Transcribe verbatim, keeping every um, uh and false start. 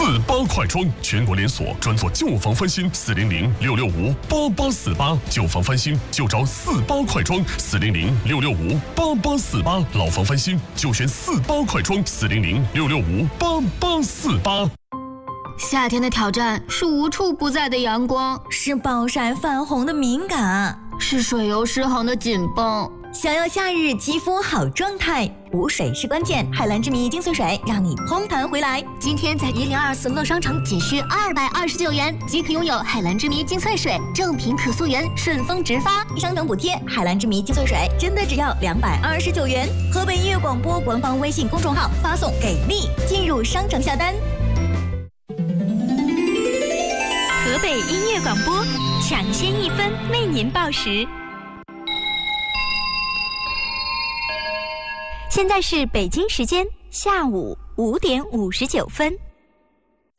八快装，全国连锁，专做旧房翻新。四零零六六五八八四八，旧房翻新就找四八快装。四零零六六五八八四八，老房翻新就选四八快装。四零零六六五八八四八。 夏天的挑战是无处不在的阳光， 是暴晒泛红的敏感， 是水油失衡的紧绷。 想要夏日肌肤好状态，补水是关键。海蓝之谜精粹水让你嘭弹回来。 今天在一零二四乐商城仅需二百二十九元即可拥有海蓝之谜精粹水，正品可溯源，顺丰直发， 商城补贴。海蓝之谜精粹水真的只要两百二十九元。河北音乐广播官方微信公众号发送给力，进入商城下单。 河北音乐广播，抢先一分为您报时。现在是北京时间下午五点五十九分。